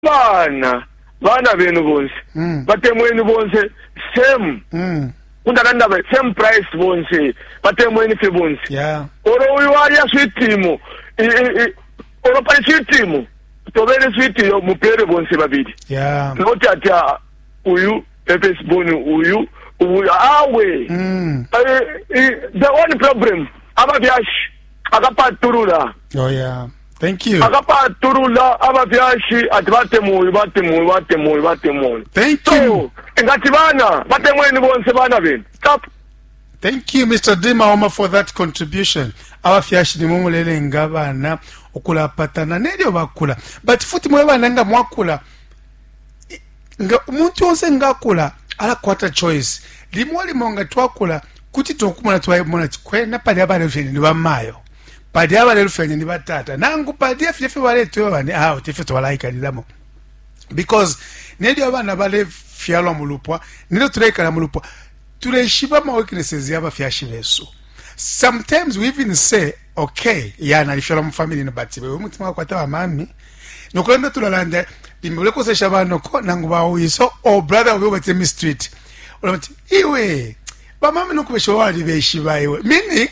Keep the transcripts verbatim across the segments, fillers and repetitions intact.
bana bana benu bonse Mm. batemweni bonse same Mm. undakandaba same price bonse batemweni fe bonse Yeah. oro uyiwali ya switimo oro pa switimo tobele switi yo mupere bonse babidi Yeah. not ata uyu pepes bonu uyu uyu awe Mm. the only problem ababyashi akapaturula Oh yeah. Thank you. akapaturula ababyashi ati batemuyi batemuyi batemuyi batemuyi Thank so you. ngati bana batemweni bonse bana benu stop. Thank you, Mister Dimaoma, for that contribution. Abafyashi ni mumulele ngabana okula patana nelyo bakula. But futi mwe bana nga mwakula. Nga umuntu onse ngakula ala kwata choice. Limwali monga twakula kuti tokumana twaye mona kwena pali abale fene ni bamayo. Pali abale fene ni batata. Nangu pali afye fe wale tuwe bani ah otefe to walaika dilamo. Because nelyo abana bale fyalo mulupwa, nelyo tuleika mulupwa. Tuleshiba ma weaknesses yaba fyashi beso. Sometimes we even say, okay, ya na lifyala mu family no batibe we mutima kwata ba mami. Nokwenda tulalanda bimule ko sesha bano ko nangu ba uyiso o brother we wete mi street. Olati iwe ba mami no kubesho wali beshiba iwe. Mini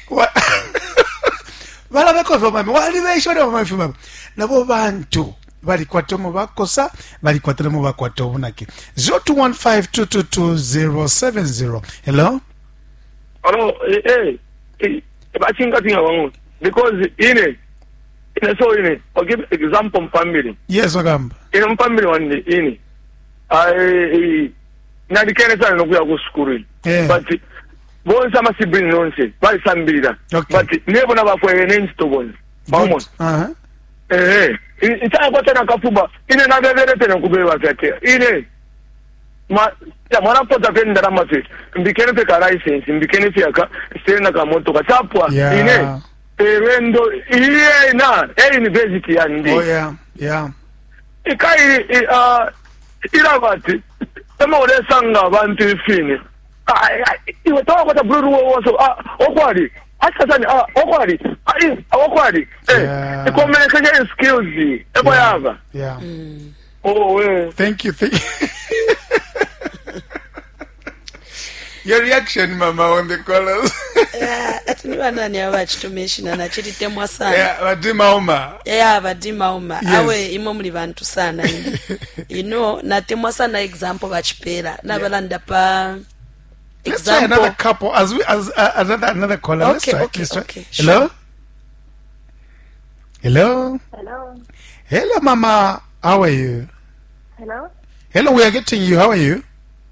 bala bako fa mami wali besho ba mami fa mami. Nabo bantu bali kwatomo bakosa bali kwatomo bakwato bunake zero two one five two two two zero seven zero. Hello. Hello, eh eh bachinga tinga wangu because ine ine so ine I'll give example family. Yes, Ogamba. Ine family one ine I na dikene sana nokuya ku school. Yeah. But bonse ama sibling nonse bali sambira. Okay. But nebo na bakwele nensto bonse. Vamos. Uh-huh. Eh eh itaya kwa tena kafuba ine na bebere tena kubewa kete ine ma ya mwana pota penda na mase mbikene pe ka license mbikene pe aka sena ka moto ka chapwa Yeah. ine erendo iye na e university ya ndi Oh yeah, yeah. ikai uh ila bati kama ule sanga abantu ifine iwe tawa kwa blue wo so okwali asasani ah okwali ah okwali eh communication skills ebo yava. Yeah. Mm. Oh eh. Thank you. Thank you. Your reaction, Mama, on the callers. Yeah, ati niwana ni abachitumishina na chiri temwa sana. Yeah, badima oma. Yeah, badima oma. Yes. Awe imo muli bantu sana. You know, na temwa sana example bachipera. Na balanda pa Let's try example. another couple as we as uh, another another caller. Let's Okay, try. okay, Let's try. okay, Hello. sure. Hello. Hello. Hello, Mama. How are you? Hello. Hello, we are getting you. How are you?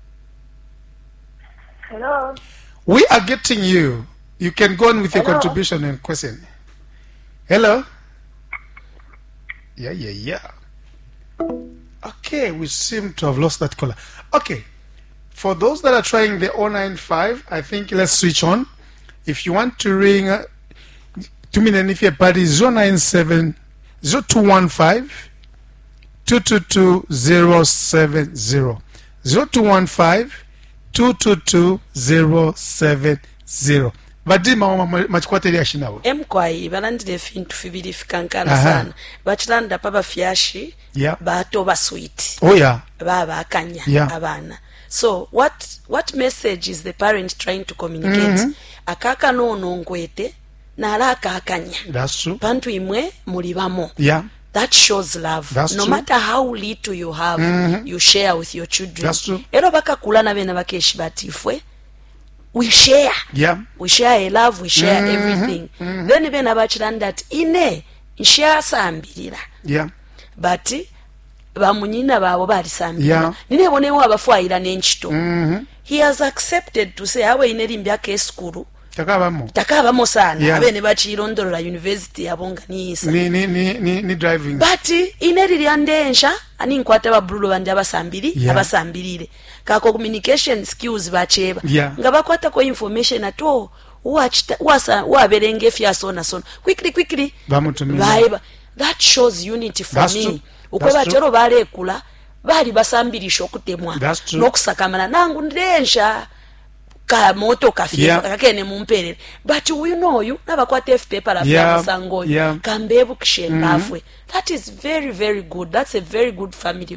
Hello. We are getting you. You can go on with your Hello. contribution and question. Hello. Yeah, yeah, yeah. Okay, we seem to have lost that caller. Okay, for those that are trying the oh nine five, I think let's switch on. If you want to ring, uh, two minutes if your party zero nine seven zero two one five two two two zero seven zero zero two one five two two two zero seven zero. Badima machikwateli ashinawo. Emkwai balandire fintu fibiri fikankana Aha. sana. Bachilanda papa fyashi. Yeah. Bato ba sweet. Oh yeah. Baba akanya Yeah. abana. So what what message is the parent trying to communicate? Mhm. Akaka no nongwete na alaka akanya. That's true. Pantu imwe mulibamo. Yeah. That shows love. That's no true. matter how little you have, Mhm. you share with your children. That's true. Ero baka kulana bena bakeshi batifwe. We share. Yeah. We share a love, we share Mhm. everything. Mhm. Then bena bachilanda that ine share sambirira. Yeah. But bamunyina babo bali sambirira. Yeah. Nine bonewo abafuayira n'enchito. Mhm. He has accepted to say awe inerimbi ake skulu. Takabamo. Takabamo sana. Yeah. Abene bachirondorola university yabonga niyisa. Ni ni ni ni, ni driving. But ineri lyandensha ani nkwata babululo bandi abasambiri Yeah. abasambirire kako communication skills bacheba Yeah. nga bakwata ko information ato watch wasa waberenge fya sona sona quickly quickly Bamutumira. baiba. That shows unity for That's me true. uko That's bachero balekula bali basambirisha okutemwa That's true. nokusakamana nangu ndensha ka moto kafye Yeah. kakene mumperere but we know you nabakwata f paper la Yeah. musango Yeah. kambebu kishengafwe. That is very very good. That's a very good family